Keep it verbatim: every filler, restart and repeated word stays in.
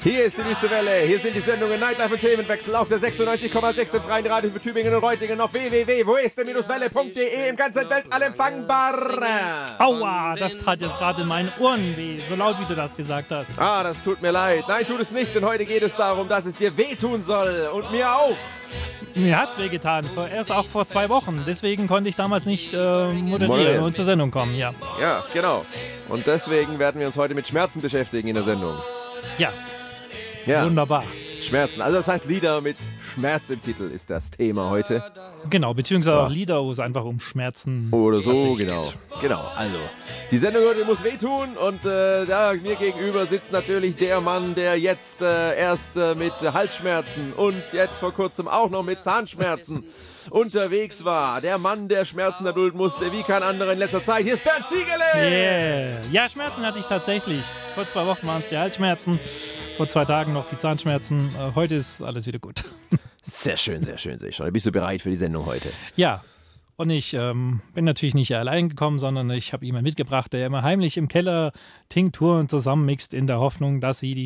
Hier ist die Wüste Welle, hier sind die Sendungen Nightlife und Themenwechsel auf der sechsundneunzig Komma sechs im freien Radio für Tübingen und Reutlingen auf w w w punkt wo ist der Welle punkt de im ganzen Weltall empfangbar. Aua, das tat jetzt gerade in meinen Ohren weh, so laut wie du das gesagt hast. Ah, das tut mir leid. Nein, tut es nicht, denn heute geht es darum, dass es dir wehtun soll und mir auch. Mir hat's wehgetan, vor, erst auch vor zwei Wochen. Deswegen konnte ich damals nicht äh, moderieren Moderieren. und zur Sendung kommen, ja. Ja, genau. Und deswegen werden wir uns heute mit Schmerzen beschäftigen in der Sendung. Ja, Ja, wunderbar. Schmerzen. Also das heißt, Lieder mit Schmerz im Titel ist das Thema heute. Genau, beziehungsweise Ja. auch Lieder, wo es einfach um Schmerzen Oder so, tatsächlich genau. geht. Genau, also. Die Sendung heute muss wehtun und äh, da mir gegenüber sitzt natürlich der Mann, der jetzt äh, erst äh, mit Halsschmerzen und jetzt vor kurzem auch noch mit Zahnschmerzen unterwegs war. Der Mann, der Schmerzen erdulden musste, wie kein anderer in letzter Zeit. Hier ist Bernd Ziegele! Yeah. Ja, Schmerzen hatte ich tatsächlich. Vor zwei Wochen waren es die Halsschmerzen, vor zwei Tagen noch die Zahnschmerzen. Äh, heute ist alles wieder gut. Sehr schön, sehr schön, sehe ich schon. Bist du bereit für die Sendung heute? Ja, und ich ähm, bin natürlich nicht allein gekommen, sondern ich habe jemanden mitgebracht, der immer heimlich im Keller Tinkturen zusammenmixt in der Hoffnung, dass sie die